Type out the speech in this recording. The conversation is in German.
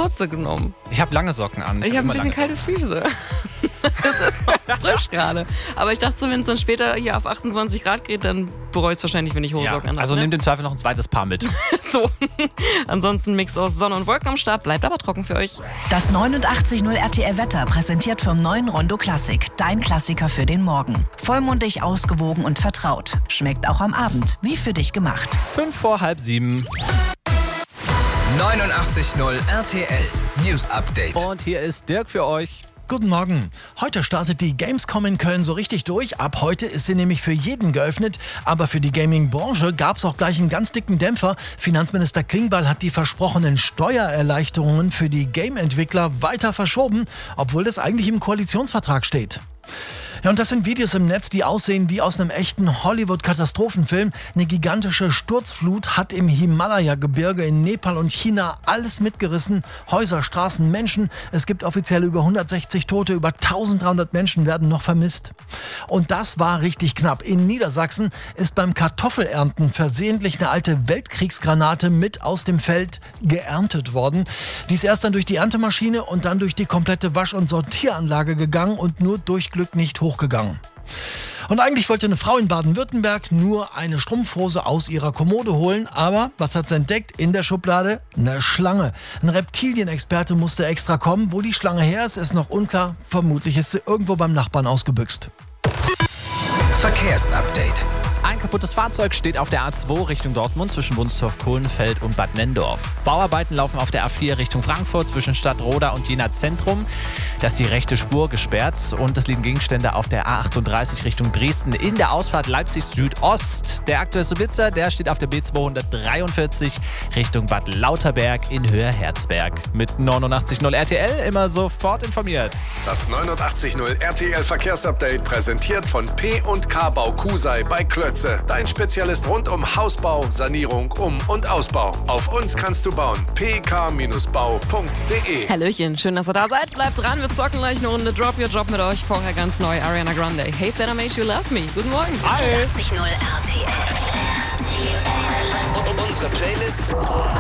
kurze genommen. Ich habe lange Socken an. Ich habe ein bisschen kalte Füße. Das ist noch frisch gerade. Aber ich dachte so, wenn es dann später hier auf 28 Grad geht, dann bereue ich es wahrscheinlich, wenn ich hohe Socken anhabe. Also nimm im Zweifel noch ein zweites Paar mit. So. Ansonsten Mix aus Sonne und Wolken am Start, bleibt aber trocken für euch. Das 89.0 RTL Wetter präsentiert vom neuen Rondo Classic. Dein Klassiker für den Morgen. Vollmundig, ausgewogen und vertraut. Schmeckt auch am Abend, wie für dich gemacht. 6:55. 89.0 RTL News Update. Und hier ist Dirk für euch. Guten Morgen. Heute startet die Gamescom in Köln so richtig durch. Ab heute ist sie nämlich für jeden geöffnet. Aber für die Gaming-Branche gab es auch gleich einen ganz dicken Dämpfer. Finanzminister Klingbeil hat die versprochenen Steuererleichterungen für die Game-Entwickler weiter verschoben, obwohl das eigentlich im Koalitionsvertrag steht. Ja, und das sind Videos im Netz, die aussehen wie aus einem echten Hollywood-Katastrophenfilm. Eine gigantische Sturzflut hat im Himalaya-Gebirge in Nepal und China alles mitgerissen. Häuser, Straßen, Menschen. Es gibt offiziell über 160 Tote, über 1300 Menschen werden noch vermisst. Und das war richtig knapp. In Niedersachsen ist beim Kartoffelernten versehentlich eine alte Weltkriegsgranate mit aus dem Feld geerntet worden. Die ist erst dann durch die Erntemaschine und dann durch die komplette Wasch- und Sortieranlage gegangen und nur durch Glück nicht hochgegangen. Und eigentlich wollte eine Frau in Baden-Württemberg nur eine Strumpfhose aus ihrer Kommode holen, aber was hat sie entdeckt? In der Schublade eine Schlange. Ein Reptilienexperte musste extra kommen. Wo die Schlange her ist, ist noch unklar. Vermutlich ist sie irgendwo beim Nachbarn ausgebüxt. Verkehrsupdate. Ein kaputtes Fahrzeug steht auf der A2 Richtung Dortmund zwischen Wunstorf, Kohlenfeld und Bad Nenndorf. Bauarbeiten laufen auf der A4 Richtung Frankfurt zwischen Stadtroda und Jena Zentrum. Da ist die rechte Spur gesperrt und es liegen Gegenstände auf der A38 Richtung Dresden in der Ausfahrt Leipzig Südost. Der aktuelle Besitzer, der steht auf der B243 Richtung Bad Lauterberg in Höhe Herzberg. Mit 89.0 RTL immer sofort informiert. Das 89.0 RTL Verkehrsupdate präsentiert von P&K Bau Kusei bei Klötze. Dein Spezialist rund um Hausbau, Sanierung, Um- und Ausbau. Auf uns kannst du bauen. pk-bau.de. Hallöchen, schön, dass ihr da seid. Bleibt dran, wir zocken gleich eine Runde Drop Your Job mit euch. Vorher ganz neu Ariana Grande. Hate That I Made You Love Me. Guten Morgen. 89.0 RTL. Unsere Playlist